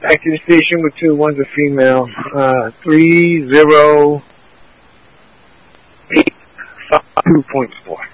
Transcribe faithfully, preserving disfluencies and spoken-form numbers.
Back to the station with two. One's a female. Uh, three zero eight five two point four.